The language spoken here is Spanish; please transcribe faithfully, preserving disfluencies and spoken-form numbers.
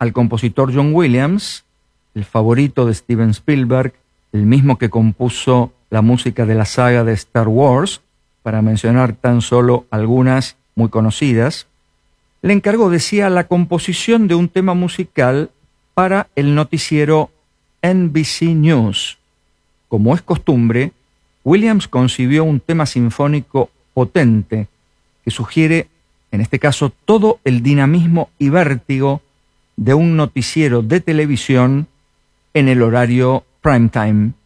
al compositor John Williams, el favorito de Steven Spielberg, el mismo que compuso la música de la saga de Star Wars, para mencionar tan solo algunas muy conocidas, le encargó, decía, la composición de un tema musical para el noticiero N B C News. Como es costumbre, Williams concibió un tema sinfónico potente que sugiere, en este caso, todo el dinamismo y vértigo de un noticiero de televisión en el horario prime time.